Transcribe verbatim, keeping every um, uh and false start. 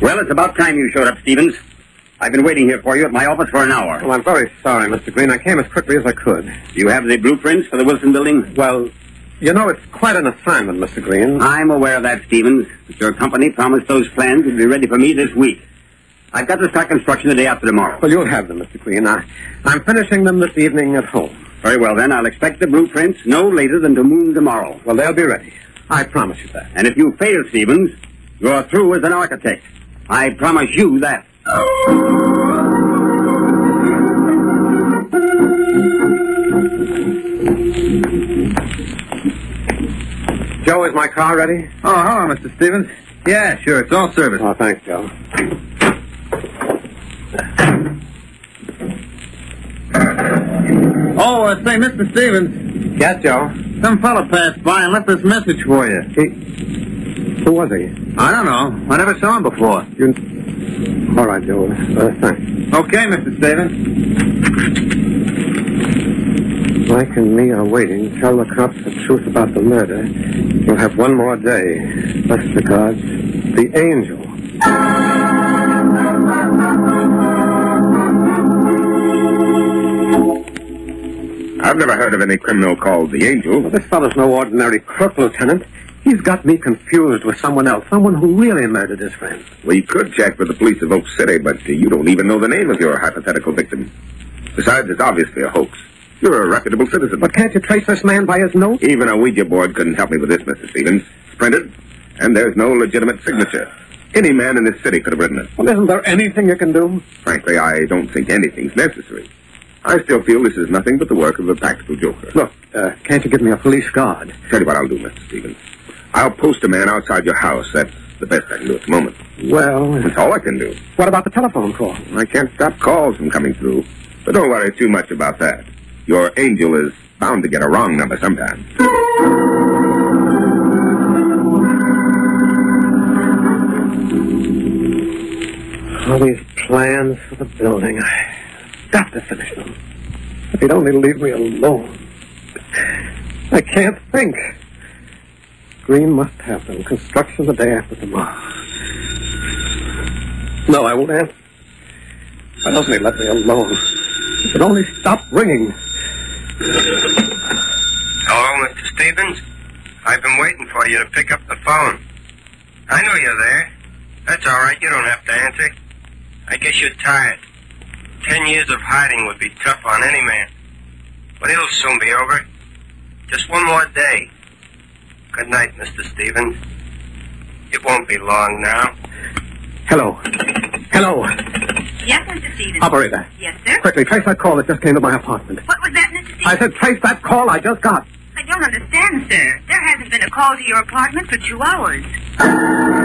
Well, it's about time you showed up, Stevens. I've been waiting here for you at my office for an hour. Well, I'm very sorry, Mister Green. I came as quickly as I could. Do you have the blueprints for the Wilson building? Well, you know, it's quite an assignment, Mister Green. I'm aware of that, Stevens. But your company promised those plans would be ready for me this week. I've got to start construction the day after tomorrow. Well, you'll have them, Mister Green. I, I'm finishing them this evening at home. Very well, then. I'll expect the blueprints no later than to moon tomorrow. Well, they'll be ready. I promise you that. And if you fail, Stevens, you're through as an architect. I promise you that. Joe, is my car ready? Oh, hello, Mister Stevens. Yeah, sure. It's all serviced. Oh, thanks, Joe. Oh, uh, say, Mister Stevens. Yes, Joe? Some fella passed by and left this message for you. He... Who was he? I don't know. I never saw him before. You... All right, Joe. Uh, thanks. Okay, Mister Stevens. Mike and me are waiting. Tell the cops the truth about the murder. You'll have one more day. Best regards, the Angel. I've never heard of any criminal called the Angel. Well, this fellow's no ordinary crook, Lieutenant. He's got me confused with someone else, someone who really murdered his friend. We could check with the police of Oak City, but uh, you don't even know the name of your hypothetical victim. Besides, it's obviously a hoax. You're a reputable citizen. But can't you trace this man by his note? Even a Ouija board couldn't help me with this, Mister Stevens. It's printed, and there's no legitimate signature. Any man in this city could have written it. Well, isn't there anything you can do? Frankly, I don't think anything's necessary. I still feel this is nothing but the work of a practical joker. Look, uh, can't you give me a police guard? Tell you what I'll do, Mister Stevens. I'll post a man outside your house. That's the best I can do at the moment. Well... That's all I can do. What about the telephone call? I can't stop calls from coming through. But don't worry too much about that. Your Angel is bound to get a wrong number sometime. All these plans for the building. I've got to finish them. If he'd only leave me alone. I can't think. Green must have them. Construction the day after tomorrow. No, I won't answer. Why doesn't he let me alone? He could only stop ringing. Hello, Mister Stevens. I've been waiting for you to pick up the phone. I know you're there. That's all right. You don't have to answer. I guess you're tired. Ten years of hiding would be tough on any man. But it'll soon be over. Just one more day. Good night, Mister Stevens. It won't be long now. Hello. Hello. Yes, Mister Stevens. Operator. Yes, sir? Quickly, trace that call that just came to my apartment. What was that, Mister Stevens? I said trace that call I just got. I don't understand, sir. There hasn't been a call to your apartment for two hours.